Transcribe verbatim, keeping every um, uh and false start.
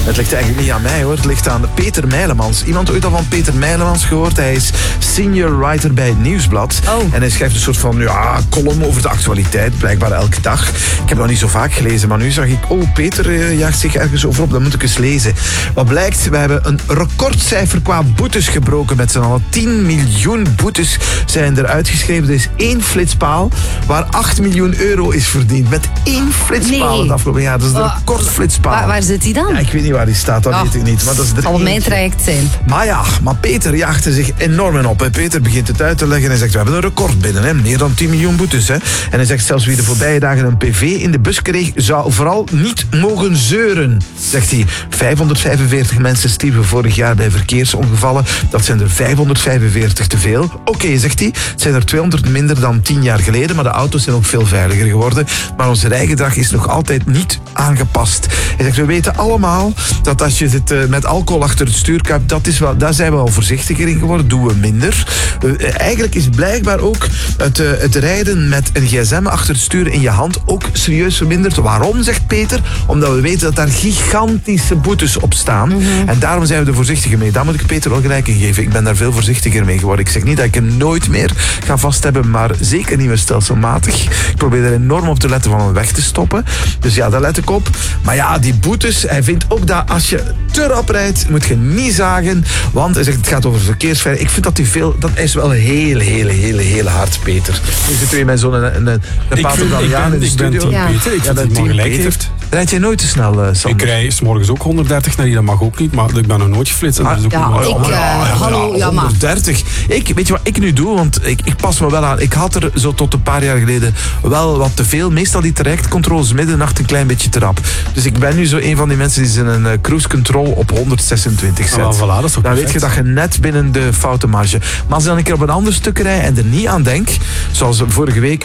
Het ligt eigenlijk niet aan mij hoor, het ligt aan Peter Mijlemans. Iemand ooit al van Peter Mijlemans gehoord? Hij is senior writer bij het Nieuwsblad. Oh. En hij schrijft een soort van ja, column over de actualiteit, blijkbaar elke dag. Ik heb nog niet zo vaak gelezen, maar nu zag ik, oh, Peter uh, jaagt zich ergens over op, dat moet ik eens lezen. Wat blijkt, we hebben een recordcijfer qua boetes gebroken met z'n allen. tien miljoen boetes zijn er uitgeschreven. Er is één flitspaal waar acht miljoen euro is verdiend. Met één flitspaal Nee. het afgelopen jaar. Dat is de Oh. recordflitspaal. Waar, waar zit hij dan? Ja, ik weet niet waar die staat, dat Oh. weet ik niet. Maar dat is er Zal op mijn eentje. traject zijn. Maar ja, maar Peter jaagt er zich enorm in op. Hè. Peter begint het uit te leggen en zegt, we hebben een record binnen. Hè. Meer dan tien miljoen boetes. Hè. En hij zegt zelfs wie de voorbije dagen een P V in de bus kreeg, zou vooral niet mogen zeuren, zegt hij. vijfhonderdvijfenveertig mensen stierven vorig jaar bij verkeersongevallen. Dat zijn er vijfhonderdvijfenveertig te veel. Oké, okay, zegt hij, het zijn er tweehonderd minder dan tien jaar geleden, maar de auto's zijn ook veel veiliger geworden. Maar ons rijgedrag is nog altijd niet aangepast. Hij zegt, we weten allemaal dat als je zit uh, met alcohol achter het stuur hebt, dat is wel, daar zijn we al voorzichtiger in geworden, doen we minder. Uh, eigenlijk is blijkbaar ook het, uh, het rijden met een gsm achter het stuur in je hand ook serieus verminderd. Waarom, zegt Peter? Omdat we weten dat daar gigantische boetes op staan. Mm-hmm. En daarom zijn we er voorzichtiger mee. Daar moet ik Peter wel gelijk in geven. Ik ben daar veel voorzichtiger mee geworden. Ik zeg niet dat ik hem nooit meer ga vast hebben, maar zeker niet meer stelselmatig. Ik probeer er enorm op te letten van hem weg te stoppen. Dus ja, daar let ik op. Maar ja, die boetes, hij vindt ook dat als je te rap rijdt, moet je niet zagen. Want hij zegt, het gaat over verkeersveiligheid. Ik vind dat hij veel, dat is wel heel, heel, heel, heel hard, Peter. Nu zitten we met zo'n een, een, een Pater Damiaan in de ik studio. ben team Ja. Peter, ik Ja, vind dat dat hij maar team gelijk Peter. heeft. Rijd jij nooit te snel, uh, Sander? Ik rij 's morgens ook honderddertig naar die, dat mag ook niet, maar ik ben nog nooit geflitst. En dat is ook Ja, niet waar. ik, maar ja, uh, ja, hallo, ja, maar. honderddertig. Ik, weet je wat ik nu doe? Want ik, ik pas me wel aan. Ik had er zo tot een paar jaar geleden wel wat te veel. Meestal die trajectcontroles middernacht een klein beetje te rap. Dus ik ben nu zo een van die mensen die zijn een uh, cruise control op honderdzesentwintig zet. Ah, voilà, dat is ook dan weet perfect. je dat je net binnen de foute marge. Maar als ik dan een keer op een ander stuk rij en er niet aan denk, zoals vorige week